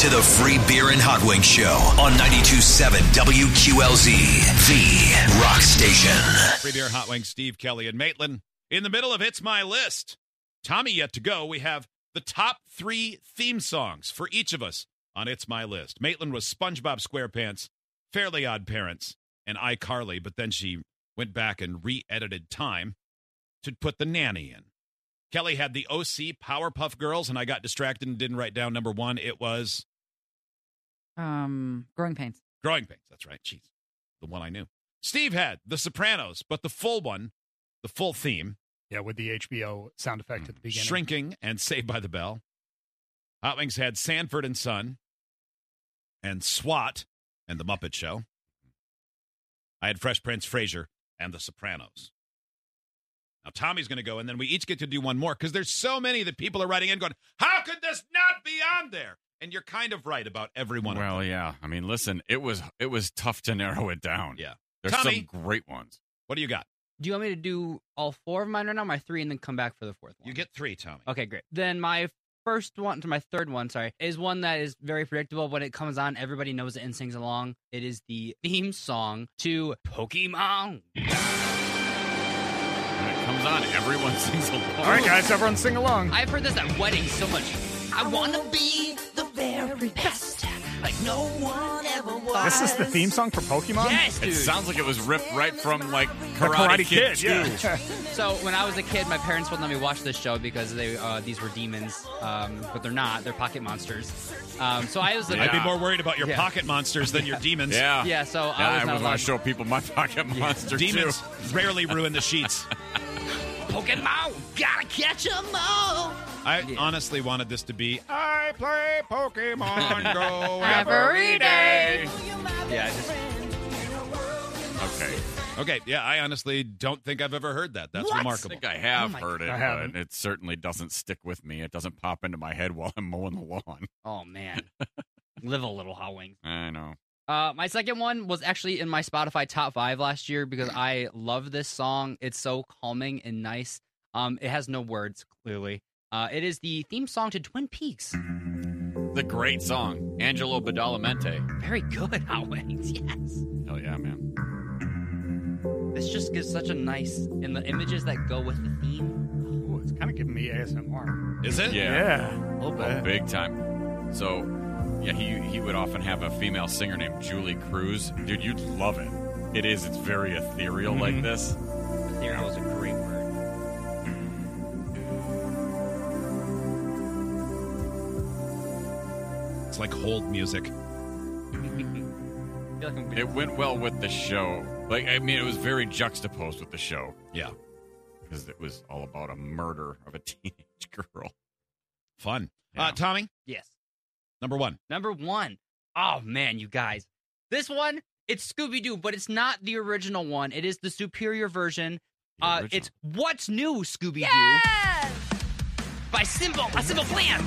to the Free Beer and Hot Wings Show on 92.7 WQLZ, the rock station. Free Beer and Hot Wings, Steve, Kelly, and Maitland. In the middle of It's My List. Tommy yet to go. We have the top 3 theme songs for each of us on It's My List. Maitland was SpongeBob SquarePants, Fairly Odd Parents, and iCarly, but then she went back and re-edited Time to put The Nanny in. Kelly had the OC Powerpuff Girls, and I got distracted and didn't write down number 1. It was Growing Pains. Growing Pains. That's right. Jeez. The one I knew. Steve had The Sopranos, but the full one, the full theme. Yeah, with the HBO sound effect at the beginning. Shrinking and Saved by the Bell. Hot Wings had Sanford and Son and SWAT and The Muppet Show. I had Fresh Prince, Frasier, and The Sopranos. Now, Tommy's going to go, and then we each get to do one more, because there's so many that people are writing in going, how could this not be on there? And you're kind of right about every one of them. Well, yeah. I mean, listen, it was tough to narrow it down. Yeah. There's Tommy, some great ones. What do you got? Do you want me to do all 4 of mine right now, my 3, and then come back for the 4th one? You get 3, Tommy. Okay, great. Then my first one, to my third one, is one that is very predictable. When it comes on, everybody knows it and sings along. It is the theme song to Pokemon. When it comes on, everyone sings along. All right, guys, everyone sing along. I've heard this at weddings so much. I want to be the very best, like no one ever was. This is the theme song for Pokemon? Yes, It dude. sounds like it was ripped right from, like, The Karate Kid 2. yeah. So when I was a kid, my parents wouldn't let me watch this show because these were demons, but they're not. They're pocket monsters. So I was I'd be more worried about your Yeah. pocket monsters than your demons. Yeah. Yeah, so Yeah, I was I not was allowed. want to show people my pocket monster, Demons too. rarely ruin the sheets. Pokemon, gotta catch 'em all. I honestly wanted this to be, I play Pokemon Go Every day. Yeah, Okay. Okay, yeah, I honestly don't think I've ever heard that. That's I remarkable. think I have my heard it, I haven't. but it certainly doesn't stick with me. It doesn't pop into my head while I'm mowing the lawn. Oh man, live a little, Hot Wings. I know. My second one was actually in my Spotify top 5 last year because I love this song. It's so calming and nice. It has no words, clearly. It is the theme song to Twin Peaks. The great song, Angelo Badalamenti. Very good, Hot Wings. Yes. Hell yeah, man. This just gives such a nice, and the images that go with the theme. Ooh, it's kind of giving me ASMR. Is it? Yeah. A little Oh, bit. big time. So, yeah, he would often have a female singer named Julie Cruz. Dude, you'd love it. It is. It's very ethereal like this. Ethereal is a great word. It's like hold music. I feel like I'm It went well with the show. Like, I mean, it was very juxtaposed with the show Yeah, because it was all about a murder of a teenage girl. fun. Yeah. Tommy, Yes. number 1. Number 1. Oh, man, you guys. This one, it's Scooby-Doo, but it's not the original one. It is the superior version. The original. It's What's New, Scooby-Doo Yes! by A Simple Plan.